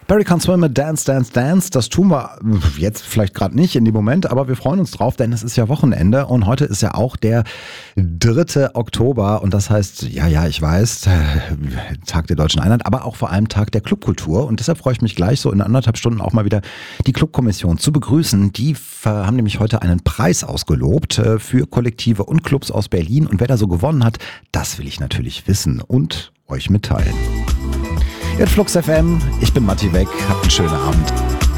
Barry Can't Swim mit Dance, Dance, Dance. Das tun wir jetzt vielleicht gerade nicht in dem Moment, aber wir freuen uns drauf, denn es ist ja Wochenende und heute ist ja auch der 3. Oktober und das heißt, ja, ich weiß, Tag der Deutschen Einheit, aber auch vor allem Tag der Clubkultur und deshalb freue ich mich gleich so in 1,5 Stunden auch mal wieder die Clubkommission zu begrüßen. Die haben nämlich heute einen Preis ausgelobt für Kollektive und Clubs aus Berlin und wer da so gewonnen hat, das will ich natürlich wissen und euch mitteilen. Jetzt Flux FM, ich bin Matti Weg, habt einen schönen Abend.